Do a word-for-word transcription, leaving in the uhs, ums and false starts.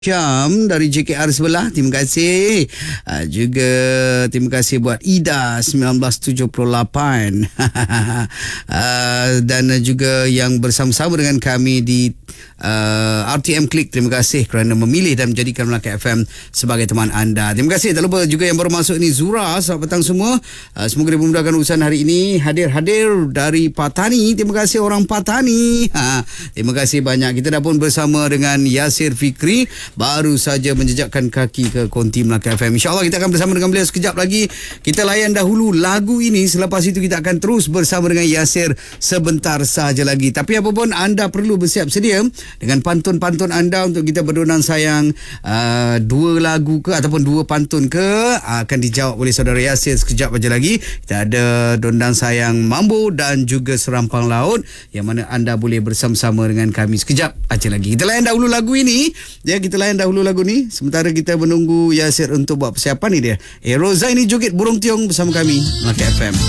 Syam dari J K R sebelah, terima kasih. Uh, juga terima kasih buat Ida seribu sembilan ratus tujuh puluh lapan. uh, dan juga yang bersama-sama dengan kami di uh, R T M Click, terima kasih kerana memilih dan menjadikan Melaka F M sebagai teman anda. Terima kasih. Tak lupa juga yang baru masuk ni, Zura, selamat petang semua. Uh, semoga dimudahkan urusan hari ini. Hadir-hadir dari Patani, terima kasih orang Patani. Ha, terima kasih banyak. Kita dah pun bersama dengan Yasir Fikri, baru saja menjejakkan kaki ke konti Melaka F M. InsyaAllah kita akan bersama dengan beliau sekejap lagi. Kita layan dahulu lagu ini. Selepas itu kita akan terus bersama dengan Yasir sebentar sahaja lagi. Tapi apapun, anda perlu bersiap sedia dengan pantun-pantun anda untuk kita berdonang sayang. Uh, dua lagu ke ataupun dua pantun ke akan dijawab oleh saudara Yasir sekejap saja lagi. Kita ada dondang sayang Mambo dan juga Serampang Laut, yang mana anda boleh bersama-sama dengan kami sekejap aja lagi. Kita layan dahulu lagu ini. Ya, kita layan dahulu lagu ni sementara kita menunggu Yasir untuk buat persiapan ni dia. Eroza ini joget Burung Tiong bersama kami Melaka F M.